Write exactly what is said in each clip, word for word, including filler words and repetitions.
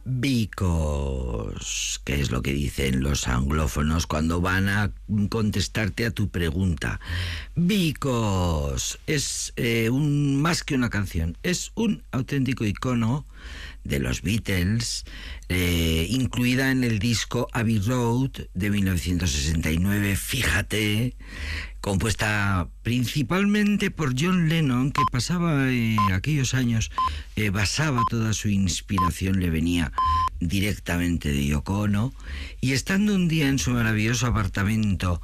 Because, que es lo que dicen los anglófonos cuando van a contestarte a tu pregunta. Because es eh, un, más que una canción, es un auténtico icono de los Beatles, eh, incluida en el disco Abbey Road de mil novecientos sesenta y nueve, fíjate, compuesta principalmente por John Lennon, que pasaba eh, aquellos años, eh, basaba toda su inspiración, le venía directamente de Yoko Ono, y estando un día en su maravilloso apartamento,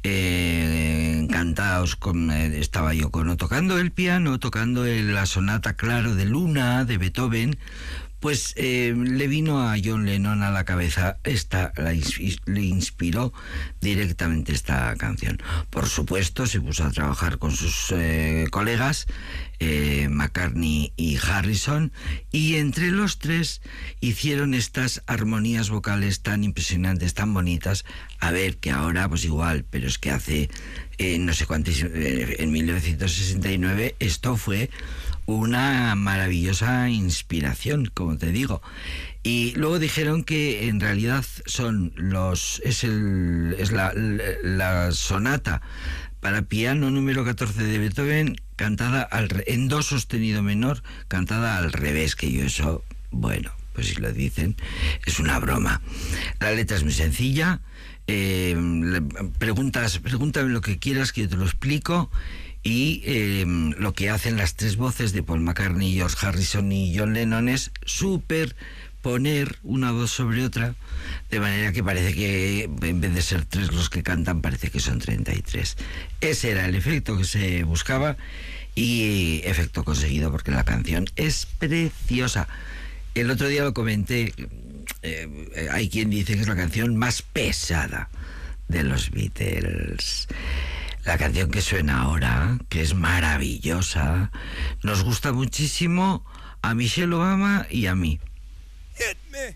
eh, encantados con, eh, estaba Yoko Ono tocando el piano, tocando el, la sonata Claro de Luna de Beethoven, pues eh, le vino a John Lennon a la cabeza esta, la, le inspiró directamente esta canción. Por supuesto, se puso a trabajar con sus eh, colegas, eh, McCartney y Harrison, y entre los tres hicieron estas armonías vocales tan impresionantes, tan bonitas. A ver, que ahora pues igual, pero es que hace eh, no sé cuánto, eh, en mil novecientos sesenta y nueve esto fue una maravillosa inspiración, como te digo. Y luego dijeron que en realidad son los es el es la, la sonata para piano número catorce de Beethoven, cantada al, en do sostenido menor, cantada al revés, que yo eso, bueno, pues si lo dicen, es una broma. La letra es muy sencilla. Eh, preguntas, pregúntame lo que quieras que yo te lo explico. Y eh, lo que hacen las tres voces de Paul McCartney, George Harrison y John Lennon es superponer una voz sobre otra, de manera que parece que en vez de ser tres los que cantan, parece que son treinta y tres. Ese era el efecto que se buscaba y efecto conseguido, porque la canción es preciosa. El otro día lo comenté, eh, hay quien dice que es la canción más pesada de los Beatles. La canción que suena ahora, que es maravillosa, nos gusta muchísimo a Michelle Obama y a mí. Hit me.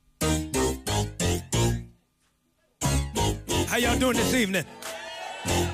How y'all doing this evening?